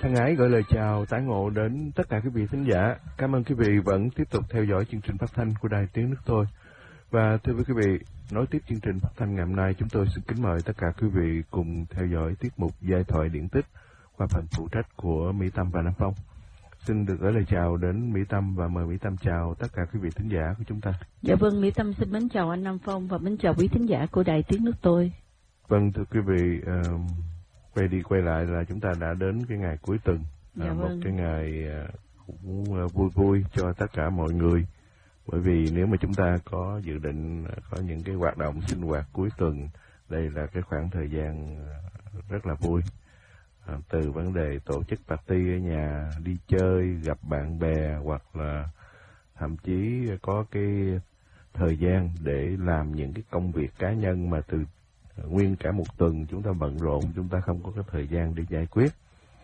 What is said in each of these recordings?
Thân ái gửi lời chào tái ngộ đến tất cả quý vị thính giả. Cảm ơn quý vị vẫn tiếp tục theo dõi chương trình phát thanh của Đài Tiếng Nước Tôi. Và thưa quý vị, nối tiếp chương trình phát thanh ngày hôm nay, chúng tôi xin kính mời tất cả quý vị cùng theo dõi tiết mục Giai thoại điển tích qua phần phụ trách của Mỹ Tâm và Nam Phong. Xin được gửi lời chào đến Mỹ Tâm và mời Mỹ Tâm chào tất cả quý vị thính giả của chúng ta. Dạ vâng, Mỹ Tâm xin mến chào anh Nam Phong và mến chào quý thính giả của Đài Tiếng Nước Tôi. Vâng, thưa quý vị, quay đi quay lại là chúng ta đã đến cái ngày cuối tuần, một cái ngày cũng vui vui cho tất cả mọi người. Bởi vì nếu mà chúng ta có dự định có những cái hoạt động sinh hoạt cuối tuần, đây là cái khoảng thời gian rất là vui. Từ vấn đề tổ chức party ở nhà, đi chơi, gặp bạn bè, hoặc là thậm chí có cái thời gian để làm những cái công việc cá nhân mà từ nguyên cả một tuần chúng ta bận rộn, chúng ta không có cái thời gian để giải quyết.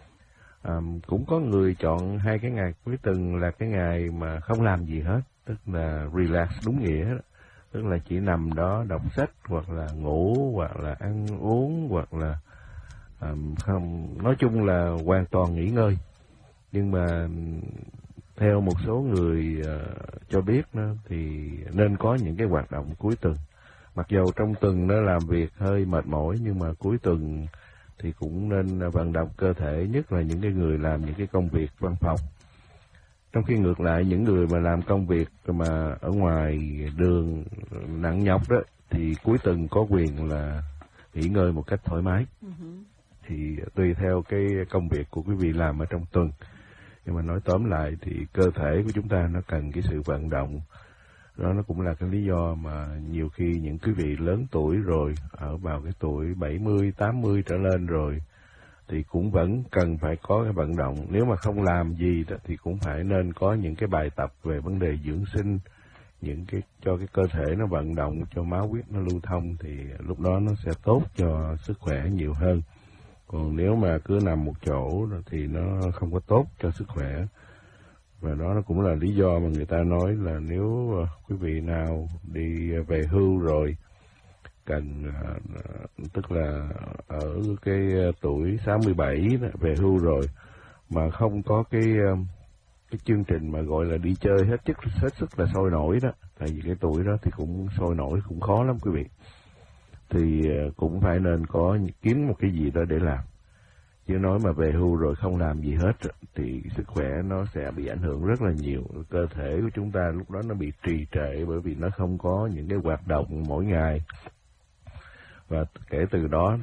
Cũng có người chọn hai cái ngày cuối tuần là cái ngày mà không làm gì hết, tức là relax đúng nghĩa đó. Tức là chỉ nằm đó đọc sách, hoặc là ngủ, hoặc là ăn uống, hoặc là không, nói chung là hoàn toàn nghỉ ngơi. Nhưng mà theo một số người cho biết đó, thì nên có những cái hoạt động cuối tuần. Mặc dù trong tuần nó làm việc hơi mệt mỏi, nhưng mà cuối tuần thì cũng nên vận động cơ thể, nhất là những cái người làm những cái công việc văn phòng. Trong khi ngược lại, những người mà làm công việc mà ở ngoài đường nặng nhọc đó, thì cuối tuần có quyền là nghỉ ngơi một cách thoải mái. Thì tùy theo cái công việc của quý vị làm ở trong tuần. Nhưng mà nói tóm lại thì cơ thể của chúng ta nó cần cái sự vận động. Đó nó cũng là cái lý do mà nhiều khi những quý vị lớn tuổi rồi, ở vào cái tuổi 70, 80 trở lên rồi, thì cũng vẫn cần phải có cái vận động. Nếu mà không làm gì đó, thì cũng phải nên có những cái bài tập về vấn đề dưỡng sinh, những cái cho cái cơ thể nó vận động, cho máu huyết nó lưu thông, thì lúc đó nó sẽ tốt cho sức khỏe nhiều hơn. Còn nếu mà cứ nằm một chỗ thì nó không có tốt cho sức khỏe. Và đó nó cũng là lý do mà người ta nói là nếu quý vị nào đi về hưu rồi, cần tức là ở cái tuổi 67 đó, về hưu rồi mà không có cái chương trình mà gọi là đi chơi hết sức là sôi nổi đó, tại vì cái tuổi đó thì cũng sôi nổi cũng khó lắm quý vị, thì cũng phải nên có kiếm một cái gì đó để làm. Chứ nói mà về hưu rồi không làm gì hết thì sức khỏe nó sẽ bị ảnh hưởng rất là nhiều. Cơ thể của chúng ta lúc đó nó bị trì trệ, bởi vì nó không có những cái hoạt động mỗi ngày. Và kể từ đó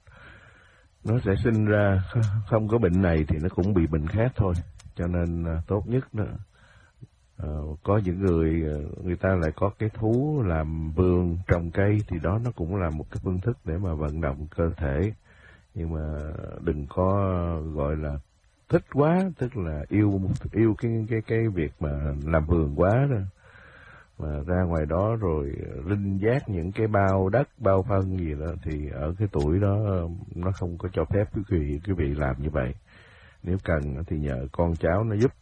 nó sẽ sinh ra, không có bệnh này thì nó cũng bị bệnh khác thôi. Cho nên tốt nhất đó, có những người ta lại có cái thú làm vườn, trồng cây, thì đó nó cũng là một cái phương thức để mà vận động cơ thể. Nhưng mà đừng có gọi là thích quá, tức là yêu cái việc mà làm vườn quá đó, mà ra ngoài đó rồi linh giác những cái bao đất, bao phân gì đó, thì ở cái tuổi đó nó không có cho phép quý vị làm như vậy. Nếu cần thì nhờ con cháu nó giúp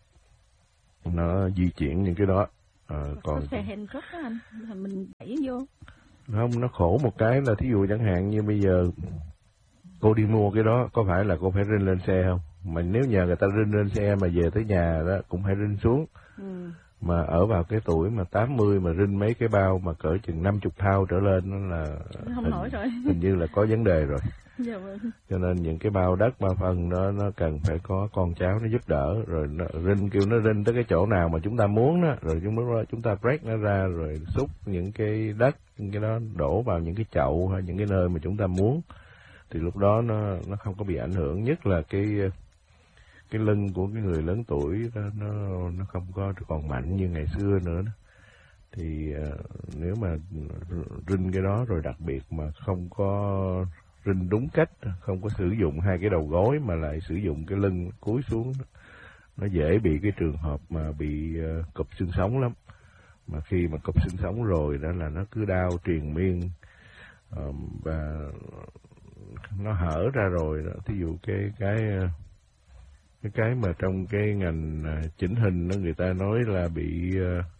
nó di chuyển những cái đó. Còn xe hèn rất á anh, mình đẩy vô. Không, nó khổ một cái là thí dụ chẳng hạn như bây giờ cô đi mua cái đó, có phải là cô phải rinh lên xe không? Mà nếu nhờ người ta rinh lên xe mà về tới nhà đó cũng phải rinh xuống. Mà ở vào cái tuổi mà 80 mà rinh mấy cái bao mà cỡ chừng 50 thao trở lên, nó là không nổi rồi. Hình như là có vấn đề rồi. Dạ vâng. Cho nên những cái bao đất, bao phân đó nó cần phải có con cháu nó giúp đỡ, rồi nó kêu nó rinh tới cái chỗ nào mà chúng ta muốn đó, rồi chúng ta break nó ra, rồi xúc những cái đất, những cái đó đổ vào những cái chậu hay những cái nơi mà chúng ta muốn, thì lúc đó nó không có bị ảnh hưởng. Nhất là cái lưng của cái người lớn tuổi đó, nó không có còn mạnh như ngày xưa nữa đó. Thì nếu mà rinh cái đó, rồi đặc biệt mà không có rinh đúng cách, không có sử dụng hai cái đầu gối mà lại sử dụng cái lưng cúi xuống, nó dễ bị cái trường hợp mà bị cụp xương sống lắm. Mà khi mà cụp xương sống rồi đó là nó cứ đau triền miên, và nó hở ra rồi đó. Thí dụ cái mà trong cái ngành chỉnh hình đó, người ta nói là bị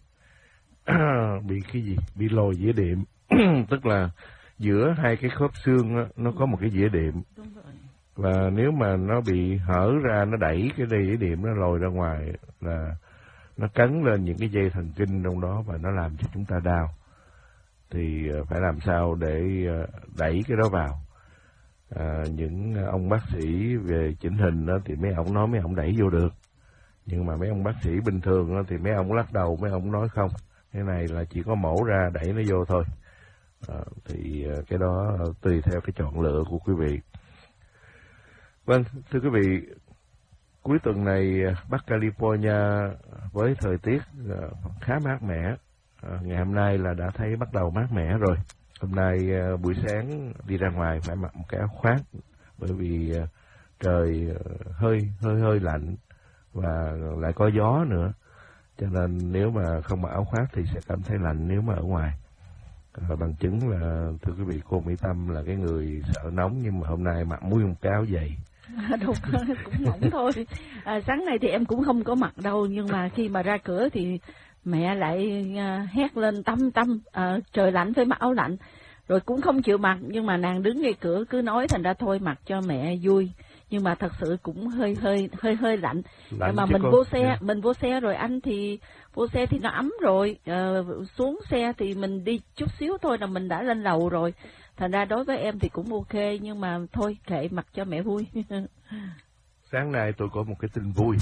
cái gì, bị lồi dĩa đệm tức là giữa hai cái khớp xương đó, nó có một cái dĩa đệm. Và nếu mà nó bị hở ra, nó đẩy cái dây đĩa điểm nó lồi ra ngoài là nó cấn lên những cái dây thần kinh trong đó và nó làm cho chúng ta đau. Thì phải làm sao để đẩy cái đó vào. Những ông bác sĩ về chỉnh hình đó, thì mấy ông nói mấy ông đẩy vô được. Nhưng mà mấy ông bác sĩ bình thường đó, thì mấy ông lắc đầu, mấy ông nói không. Cái này là chỉ có mổ ra đẩy nó vô thôi. Thì cái đó tùy theo cái chọn lựa của quý vị. Vâng, thưa quý vị, cuối tuần này Bắc California với thời tiết khá mát mẻ. Ngày hôm nay là đã thấy bắt đầu mát mẻ rồi. Hôm nay buổi sáng đi ra ngoài phải mặc một cái áo khoác, bởi vì trời hơi lạnh và lại có gió nữa. Cho nên nếu mà không mặc áo khoác thì sẽ cảm thấy lạnh nếu mà ở ngoài. Bằng chứng là, thưa quý vị, cô Mỹ Tâm là cái người sợ nóng, nhưng mà hôm nay mặc muốn một cái áo dày. Đúng, cũng mỏng thôi. Sáng nay thì em cũng không có mặc đâu, nhưng mà khi mà ra cửa thì mẹ lại hét lên Tâm, trời lạnh phải mặc áo lạnh. Rồi cũng không chịu mặc, nhưng mà nàng đứng ngay cửa cứ nói, thành ra thôi mặc cho mẹ vui. Nhưng mà thật sự cũng hơi lạnh. Nhưng mà mình vô xe rồi anh thì vô xe thì nó ấm rồi, xuống xe thì mình đi chút xíu thôi là mình đã lên lầu rồi. Thành ra đối với em thì cũng ok, nhưng mà thôi kệ, mặc cho mẹ vui. Sáng nay tôi có một cái tin vui.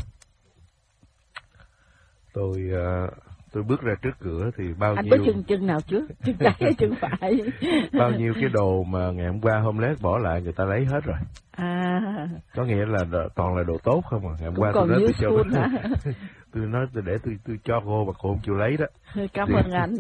Tôi bước ra trước cửa thì bao anh nhiêu... Anh có chân nào trước? Chân trái hay chân phải? Bao nhiêu cái đồ mà ngày hôm qua homeless bỏ lại người ta lấy hết rồi. Có nghĩa là toàn là đồ tốt không à. Ngày hôm qua tôi nói tôi cho tôi nói để tôi cho cô mà cô không chịu lấy đó. Cảm ơn anh.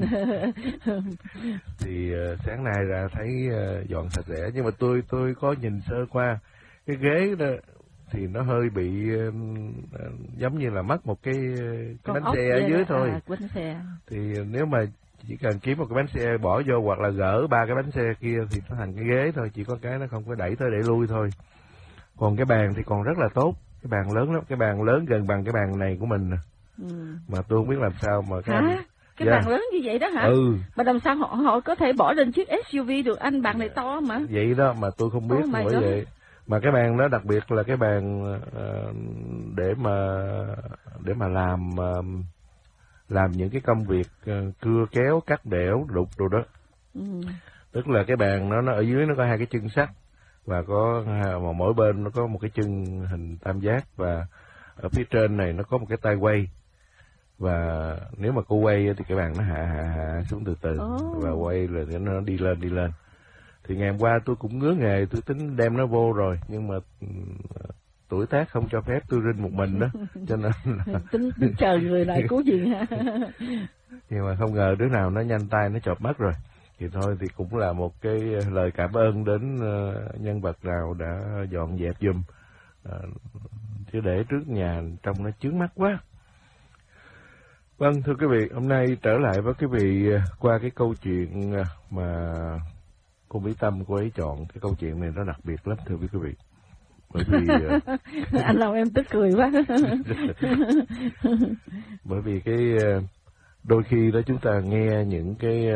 Thì sáng nay ra thấy dọn sạch sẽ, nhưng mà tôi có nhìn sơ qua cái ghế đó thì nó hơi bị giống như là mất một cái bánh xe ở dưới thôi. Bánh xe. Thì nếu mà chỉ cần kiếm một cái bánh xe bỏ vô hoặc là gỡ 3 cái bánh xe kia thì nó thành cái ghế thôi, chỉ có cái nó không có đẩy tới để lui thôi. Còn cái bàn thì còn rất là tốt, cái bàn lớn lắm, cái bàn lớn gần bằng cái bàn này của mình nè. Mà tôi không biết làm sao mà cái bàn lớn như vậy đó hả? Mà làm sao họ có thể bỏ lên chiếc SUV được anh, bàn này to mà. Vậy đó mà tôi không biết bởi vậy. Mà cái bàn đó đặc biệt là cái bàn để mà làm những cái công việc cưa kéo, cắt đẽo, đục đồ đó. Tức là cái bàn nó ở dưới nó có 2 cái chân sắt và có mỗi bên nó có một cái chân hình tam giác, và ở phía trên này nó có một cái tay quay. Và nếu mà cô quay thì cái bàn nó hạ xuống từ từ và quay rồi nó đi lên. Thì ngày hôm qua tôi cũng ngứa nghề, tôi tính đem nó vô rồi, nhưng mà tuổi tác không cho phép tôi rinh một mình đó, cho nên là... tính chờ người lại cứu gì ha. Nhưng mà không ngờ đứa nào nó nhanh tay nó chộp mất rồi. Thì thôi thì cũng là một cái lời cảm ơn đến nhân vật nào đã dọn dẹp giùm, chứ để trước nhà trông nó chướng mắt quá. Vâng, thưa quý vị, hôm nay trở lại với quý vị qua cái câu chuyện mà cô Mỹ Tâm cô ấy chọn. Cái câu chuyện này nó đặc biệt lắm thưa quý vị. Bởi vì anh làm em tức cười quá. Bởi vì cái đôi khi đó chúng ta nghe những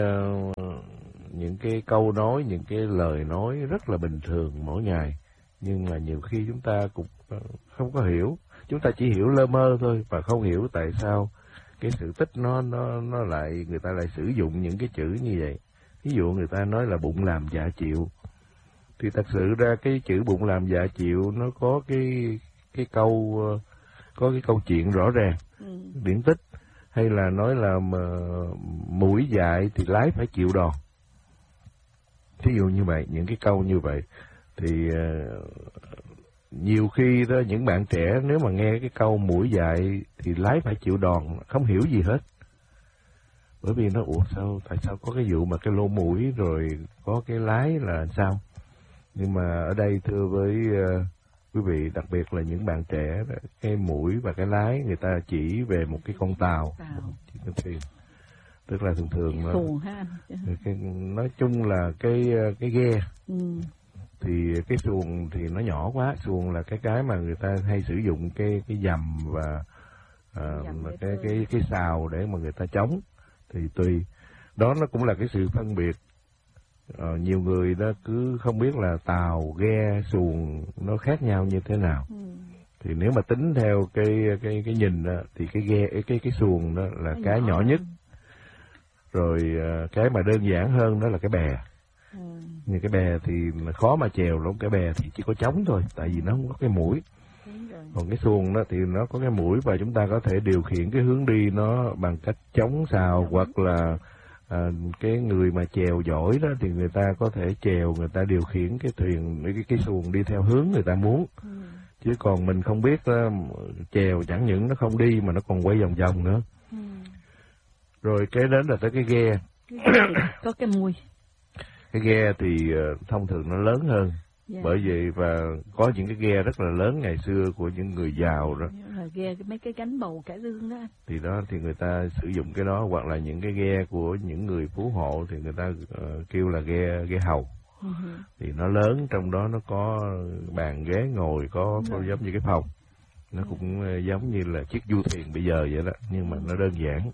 cái câu nói, những cái lời nói rất là bình thường mỗi ngày, nhưng mà nhiều khi chúng ta cũng không có hiểu, chúng ta chỉ hiểu lơ mơ thôi và không hiểu tại sao cái sự tích nó lại, người ta lại sử dụng những cái chữ như vậy. Ví dụ người ta nói là bụng làm dạ chịu, thì thật sự ra cái chữ bụng làm dạ chịu nó có cái câu chuyện rõ ràng, điển tích, hay là nói là mũi dại thì lái phải chịu đòn. Thí dụ như vậy, những cái câu như vậy thì nhiều khi đó những bạn trẻ nếu mà nghe cái câu mũi dại thì lái phải chịu đòn không hiểu gì hết. Bởi vì nó tại sao có cái vụ mà cái lỗ mũi rồi có cái lái là sao? Nhưng mà ở đây thưa với quý vị, đặc biệt là những bạn trẻ, cái mũi và cái lái người ta chỉ về một cái con tàu, chỉ con thuyền. Tức là thường nói chung là cái ghe. Thì cái xuồng thì nó nhỏ quá, xuồng là cái mà người ta hay sử dụng cái dầm và cái sào để mà người ta chống. Thì tùy đó, nó cũng là cái sự phân biệt Nhiều người đó cứ không biết là tàu, ghe, xuồng nó khác nhau như thế nào. Thì nếu mà tính theo cái nhìn đó, thì cái ghe, cái xuồng đó là cái nhỏ nhất. Rồi cái mà đơn giản hơn đó là cái bè. Nhưng cái bè thì khó mà chèo lắm, cái bè thì chỉ có trống thôi, tại vì nó không có cái mũi. Còn cái xuồng đó thì nó có cái mũi và chúng ta có thể điều khiển cái hướng đi nó bằng cách chống sào, hoặc là cái người mà chèo giỏi đó thì người ta có thể chèo, người ta điều khiển cái thuyền, cái xuồng đi theo hướng người ta muốn. Chứ còn mình không biết chèo chẳng những nó không đi mà nó còn quay vòng vòng nữa. Rồi cái đến là tới cái ghe. Có cái mui. Cái ghe thì thông thường nó lớn hơn. Bởi vậy và có những cái ghe rất là lớn ngày xưa của những người giàu đó. Ghe mấy cái gánh bầu cải lương đó. Thì đó thì người ta sử dụng cái đó, hoặc là những cái ghe của những người phú hộ thì người ta kêu là ghe hầu. Thì nó lớn, trong đó nó có bàn ghế ngồi, có giống như cái phòng. Nó cũng giống như là chiếc du thuyền bây giờ vậy đó, nhưng mà nó đơn giản.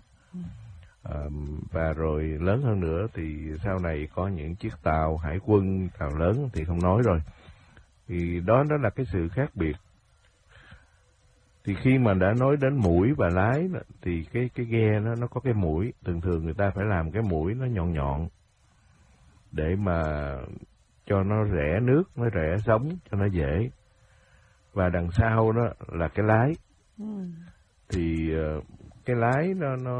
Và rồi lớn hơn nữa thì sau này có những chiếc tàu hải quân, tàu lớn thì không nói rồi. Thì đó là cái sự khác biệt. Thì khi mà đã nói đến mũi và lái thì cái ghe nó có cái mũi, thường người ta phải làm cái mũi nó nhọn nhọn để mà cho nó rẽ nước, nó rẽ sóng cho nó dễ. Và đằng sau đó là cái lái. Thì cái lái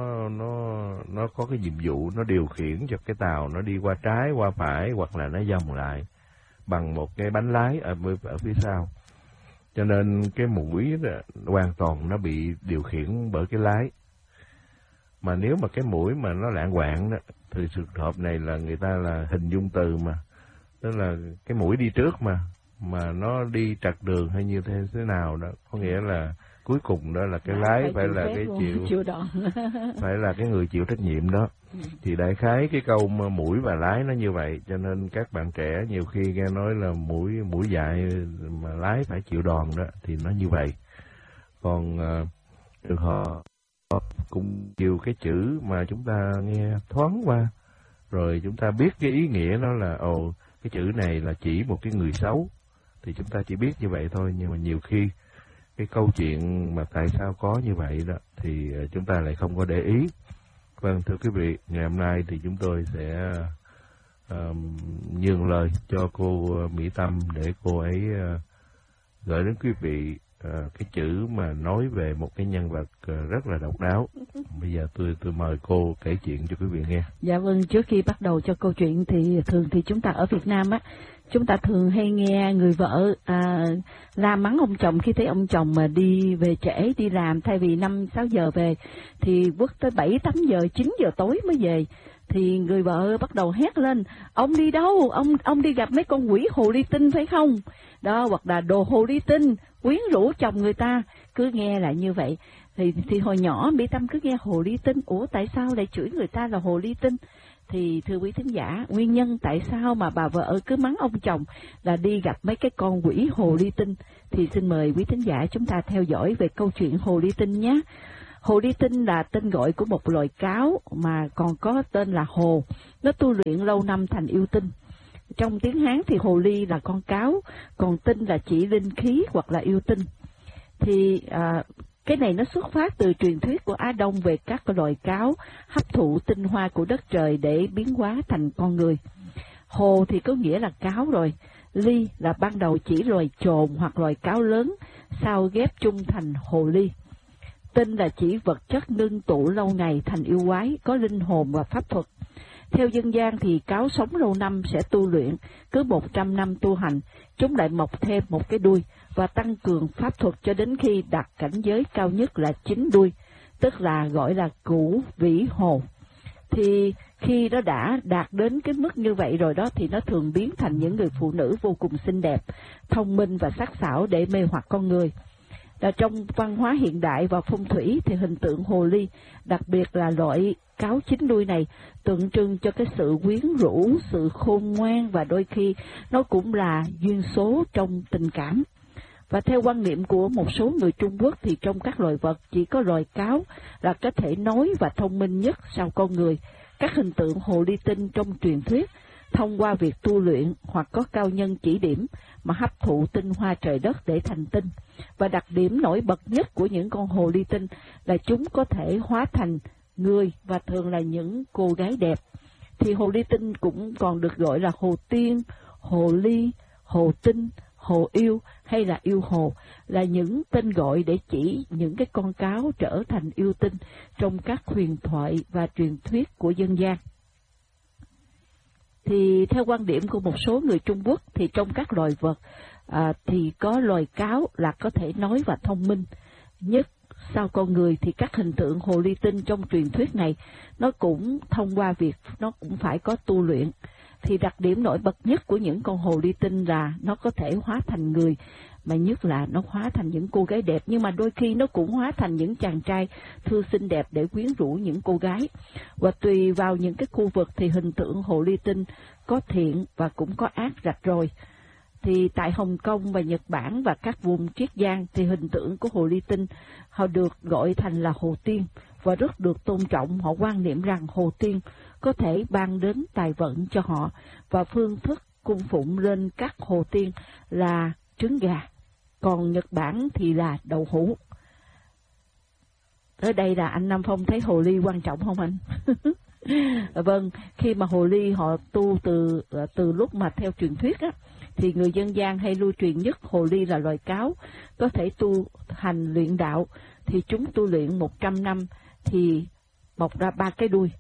nó có cái nhiệm vụ nó điều khiển cho cái tàu nó đi qua trái, qua phải, hoặc là nó vòng lại bằng một cái bánh lái ở phía sau. Cho nên cái mũi hoàn toàn nó bị điều khiển bởi cái lái. Mà nếu mà cái mũi mà nó lạng quạng đó, thì trường hợp này là người ta là hình dung từ mà, tức là cái mũi đi trước mà nó đi trật đường hay như thế nào đó, có nghĩa là cuối cùng đó là cái lái phải là cái chịu phải là cái người chịu trách nhiệm đó. Thì đại khái cái câu mũi và lái nó như vậy, cho nên các bạn trẻ nhiều khi nghe nói là mũi dại mà lái phải chịu đòn đó, thì nó như vậy. Còn được họ cũng nhiều cái chữ mà chúng ta nghe thoáng qua, rồi chúng ta biết cái ý nghĩa nó là cái chữ này là chỉ một cái người xấu, thì chúng ta chỉ biết như vậy thôi. Nhưng mà nhiều khi cái câu chuyện mà tại sao có như vậy đó thì chúng ta lại không có để ý. Vâng, thưa quý vị, ngày hôm nay thì chúng tôi sẽ nhường lời cho cô Mỹ Tâm để cô ấy gửi đến quý vị cái chữ mà nói về một cái nhân vật rất là độc đáo. Bây giờ tôi mời cô kể chuyện cho quý vị nghe. Dạ vâng, trước khi bắt đầu cho câu chuyện thì thường thì chúng ta ở Việt Nam á, chúng ta thường hay nghe người vợ la mắng ông chồng khi thấy ông chồng mà đi về trễ đi làm, thay vì 5-6 giờ về thì quất tới 7-8 giờ, 9 giờ tối mới về. Thì người vợ bắt đầu hét lên, ông đi đâu? Ông đi gặp mấy con quỷ hồ ly tinh phải không? Đó, hoặc là đồ hồ ly tinh, quyến rũ chồng người ta, cứ nghe là như vậy. Thì hồi nhỏ Mỹ Tâm cứ nghe hồ ly tinh, ủa tại sao lại chửi người ta là hồ ly tinh? Thì thưa quý thính giả, nguyên nhân tại sao mà bà vợ cứ mắng ông chồng là đi gặp mấy cái con quỷ hồ ly tinh, thì xin mời quý thính giả chúng ta theo dõi về câu chuyện hồ ly tinh nhé. Hồ ly tinh là tên gọi của một loài cáo mà còn có tên là hồ. Nó tu luyện lâu năm thành yêu tinh. Trong tiếng Hán thì hồ ly là con cáo, còn tinh là chỉ linh khí hoặc là yêu tinh. Thì cái này nó xuất phát từ truyền thuyết của Á Đông về các loài cáo hấp thụ tinh hoa của đất trời để biến hóa thành con người. Hồ thì có nghĩa là cáo rồi. Ly là ban đầu chỉ loài chồn hoặc loài cáo lớn, sau ghép chung thành hồ ly. Tinh là chỉ vật chất ngưng tụ lâu ngày thành yêu quái, có linh hồn và pháp thuật. Theo dân gian thì cáo sống lâu năm sẽ tu luyện, cứ 100 năm tu hành, chúng lại mọc thêm một cái đuôi và tăng cường pháp thuật cho đến khi đạt cảnh giới cao nhất là 9 đuôi, tức là gọi là cửu vĩ hồ. Thì khi nó đã đạt đến cái mức như vậy rồi đó thì nó thường biến thành những người phụ nữ vô cùng xinh đẹp, thông minh và sắc sảo để mê hoặc con người. Trong văn hóa hiện đại và phong thủy thì hình tượng hồ ly, đặc biệt là loại cáo 9 đuôi này, tượng trưng cho cái sự quyến rũ, sự khôn ngoan và đôi khi nó cũng là duyên số trong tình cảm. Và theo quan niệm của một số người Trung Quốc thì trong các loài vật chỉ có loài cáo là có thể nói và thông minh nhất sau con người. Các hình tượng hồ ly tinh trong truyền thuyết thông qua việc tu luyện hoặc có cao nhân chỉ điểm mà hấp thụ tinh hoa trời đất để thành tinh. Và đặc điểm nổi bật nhất của những con hồ ly tinh là chúng có thể hóa thành người và thường là những cô gái đẹp. Thì hồ ly tinh cũng còn được gọi là hồ tiên, hồ ly, hồ tinh, hồ yêu hay là yêu hồ, là những tên gọi để chỉ những cái con cáo trở thành yêu tinh trong các huyền thoại và truyền thuyết của dân gian. Thì theo quan điểm của một số người Trung Quốc thì trong các loài vật thì có loài cáo là có thể nói và thông minh nhất sau con người. Thì các hình tượng hồ ly tinh trong truyền thuyết này nó cũng thông qua việc nó cũng phải có tu luyện. Thì đặc điểm nổi bật nhất của những con hồ ly tinh là nó có thể hóa thành người, mà nhất là nó hóa thành những cô gái đẹp, nhưng mà đôi khi nó cũng hóa thành những chàng trai thư xinh đẹp để quyến rũ những cô gái. Và tùy vào những cái khu vực thì hình tượng hồ ly tinh có thiện và cũng có ác rạch ròi. Thì tại Hồng Kông và Nhật Bản và các vùng Triết Giang thì hình tượng của hồ ly tinh họ được gọi thành là hồ tiên và rất được tôn trọng. Họ quan niệm rằng hồ tiên có thể ban đến tài vận cho họ, và phương thức cung phụng lên các hồ tiên là trứng gà, còn Nhật Bản thì là đậu hũ. Ở đây là anh Nam Phong thấy hồ ly quan trọng không anh? Vâng, khi mà hồ ly họ tu từ lúc mà theo truyền thuyết á, thì người dân gian hay lưu truyền nhất hồ ly là loài cáo, có thể tu hành luyện đạo. Thì chúng tu luyện 100 năm thì mọc ra 3 cái đuôi.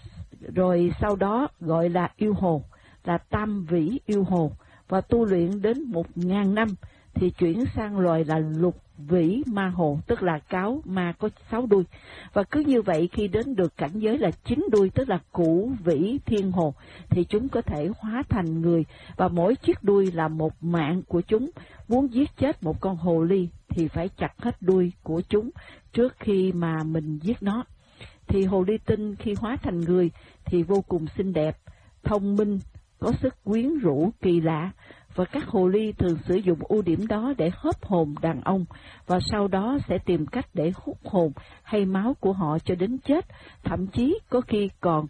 Rồi sau đó gọi là yêu hồ, là tam vĩ yêu hồ, và tu luyện đến 1000 năm thì chuyển sang loài là lục vĩ ma hồ, tức là cáo ma có 6 đuôi. Và cứ như vậy khi đến được cảnh giới là 9 đuôi, tức là cửu vĩ thiên hồ, thì chúng có thể hóa thành người, và mỗi chiếc đuôi là một mạng của chúng. Muốn giết chết một con hồ ly thì phải chặt hết đuôi của chúng trước khi mà mình giết nó. Thì hồ ly tinh khi hóa thành người thì vô cùng xinh đẹp, thông minh, có sức quyến rũ kỳ lạ, và các hồ ly thường sử dụng ưu điểm đó để hớp hồn đàn ông, và sau đó sẽ tìm cách để hút hồn hay máu của họ cho đến chết, thậm chí có khi còn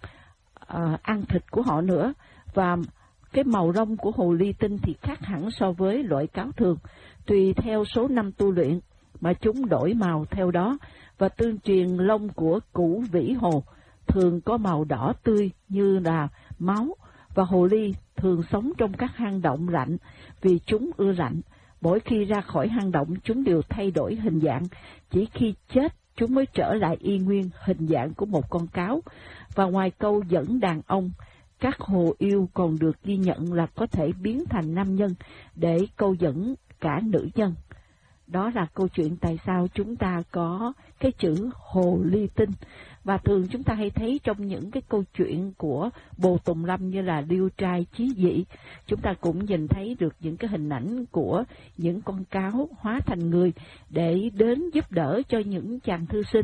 ăn thịt của họ nữa. Và cái màu lông của hồ ly tinh thì khác hẳn so với loại cáo thường, tùy theo số năm tu luyện mà chúng đổi màu theo đó. Và tương truyền lông của cửu vĩ hồ thường có màu đỏ tươi như là máu, và hồ ly thường sống trong các hang động lạnh vì chúng ưa lạnh. Mỗi khi ra khỏi hang động chúng đều thay đổi hình dạng, chỉ khi chết chúng mới trở lại y nguyên hình dạng của một con cáo. Và ngoài câu dẫn đàn ông, các hồ yêu còn được ghi nhận là có thể biến thành nam nhân để câu dẫn cả nữ nhân. Đó là câu chuyện tại sao chúng ta có cái chữ hồ ly tinh. Và thường chúng ta hay thấy trong những cái câu chuyện của Bồ Tùng Lâm như là Liêu Trai Chí Dị, chúng ta cũng nhìn thấy được những cái hình ảnh của những con cáo hóa thành người để đến giúp đỡ cho những chàng thư sinh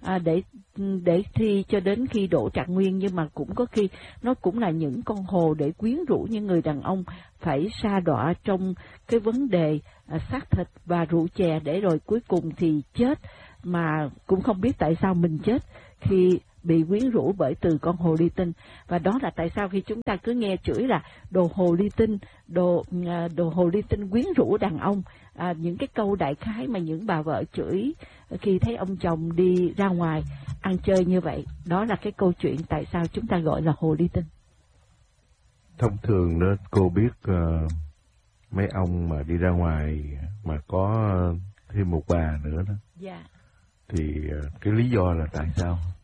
để thi cho đến khi độ trạng nguyên. Nhưng mà cũng có khi nó cũng là những con hồ để quyến rũ những người đàn ông phải sa đọa trong cái vấn đề xác thịt và rượu chè, để rồi cuối cùng thì chết mà cũng không biết tại sao mình chết khi bị quyến rũ bởi từ con hồ ly tinh. Và đó là tại sao khi chúng ta cứ nghe chửi là đồ hồ ly tinh, đồ hồ ly tinh quyến rũ đàn ông, những cái câu đại khái mà những bà vợ chửi khi thấy ông chồng đi ra ngoài ăn chơi như vậy, đó là cái câu chuyện tại sao chúng ta gọi là hồ ly tinh. Thông thường đó cô biết mấy ông mà đi ra ngoài mà có thêm một bà nữa đó, dạ, thì cái lý do là tại sao?